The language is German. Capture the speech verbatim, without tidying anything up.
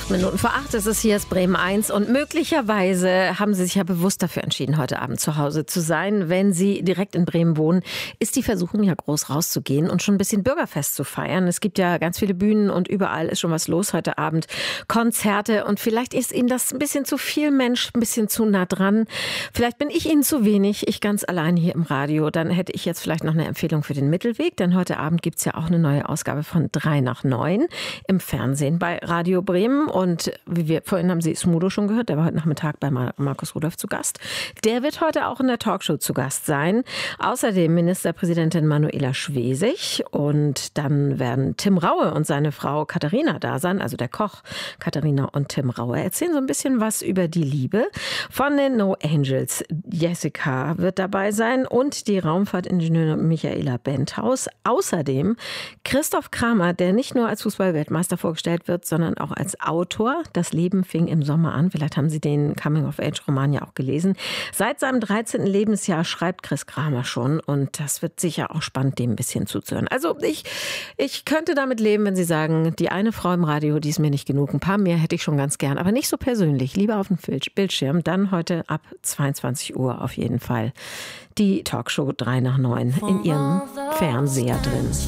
Acht Minuten vor acht ist es, hier ist Bremen eins und möglicherweise haben Sie sich ja bewusst dafür entschieden, heute Abend zu Hause zu sein. Wenn Sie direkt in Bremen wohnen, ist die Versuchung ja groß rauszugehen und schon ein bisschen Bürgerfest zu feiern. Es gibt ja ganz viele Bühnen und überall ist schon was los heute Abend. Konzerte und vielleicht ist Ihnen das ein bisschen zu viel Mensch, ein bisschen zu nah dran. Vielleicht bin ich Ihnen zu wenig, ich ganz allein hier im Radio. Dann hätte ich jetzt vielleicht noch eine Empfehlung für den Mittelweg, denn heute Abend gibt es ja auch eine neue Ausgabe von drei nach neun im Fernsehen bei Radio Bremen. Und wie wir vorhin haben Sie Smudo schon gehört, der war heute Nachmittag bei Markus Rudolph zu Gast. Der wird heute auch in der Talkshow zu Gast sein. Außerdem Ministerpräsidentin Manuela Schwesig und dann werden Tim Raue und seine Frau Katharina da sein, also der Koch Katharina und Tim Raue. Erzählen so ein bisschen was über die Liebe. Von den No Angels Jessica wird dabei sein und die Raumfahrtingenieurin Michaela Benthaus. Außerdem Christoph Kramer, der nicht nur als Fußball-Weltmeister vorgestellt wird, sondern auch als Autor. Das Leben fing im Sommer an. Vielleicht haben Sie den Coming-of-Age-Roman ja auch gelesen. Seit seinem dreizehnten Lebensjahr schreibt Chris Kramer schon und das wird sicher auch spannend, dem ein bisschen zuzuhören. Also ich, ich könnte damit leben, wenn Sie sagen, die eine Frau im Radio, die ist mir nicht genug. Ein paar mehr hätte ich schon ganz gern, aber nicht so persönlich. Lieber auf dem Bildschirm. Dann heute ab zweiundzwanzig Uhr auf jeden Fall die Talkshow drei nach neun in Ihrem Fernseher drin.